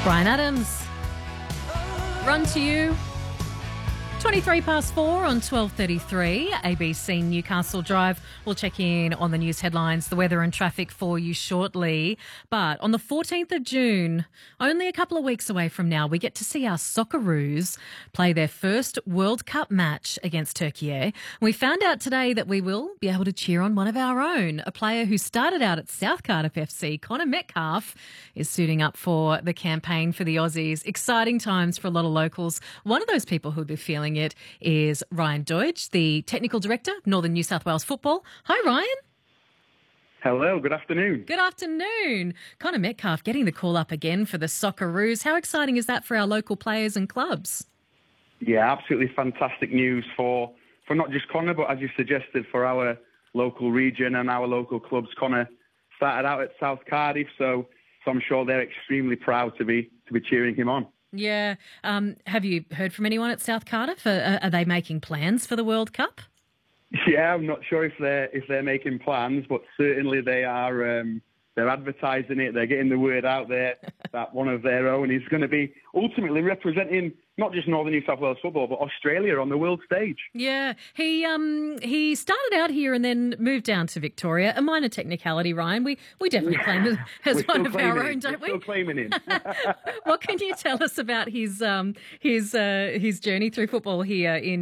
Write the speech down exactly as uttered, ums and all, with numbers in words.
Brian Adams, Run to You. twenty-three past four on twelve thirty-three, A B C Newcastle Drive. We'll check in on the news headlines, the weather and traffic for you shortly. But on the fourteenth of June, only a couple of weeks away from now, we get to see our Socceroos play their first World Cup match against Turkey. We found out today that we will be able to cheer on one of our own. A player who started out at South Cardiff F C, Connor Metcalfe, is suiting up for the campaign for the Aussies. Exciting times for a lot of locals. One of those people who'll be feeling it is Ryan Deutsch, the Technical Director, Northern New South Wales Football. Hi, Ryan. Hello, good afternoon. Good afternoon. Connor Metcalfe getting the call up again for the Socceroos. How exciting is that for our local players and clubs? Yeah, absolutely fantastic news for, for not just Connor, but as you suggested, for our local region and our local clubs. Connor started out at South Cardiff, so, so I'm sure they're extremely proud to be to be cheering him on. Yeah. Um, have you heard from anyone at South Cardiff? Are, are they making plans for the World Cup? Yeah, I'm not sure if they're if they're making plans, but certainly they are. Um, they're advertising it. They're getting the word out there that one of their own is going to be ultimately representing not just Northern New South Wales football, but Australia on the world stage. Yeah, he um he started out here and then moved down to Victoria. A minor technicality, Ryan. We we definitely claim it as one of our own, don't we? We're still claiming him. What can you tell us about his um his uh, his journey through football here in